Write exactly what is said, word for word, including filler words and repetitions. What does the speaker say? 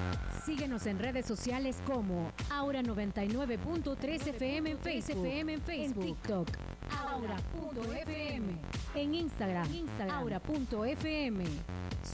Síguenos en redes sociales como Aura noventa y nueve punto tres F M en Facebook, en TikTok, aura punto f m, en Instagram, Aura punto f m.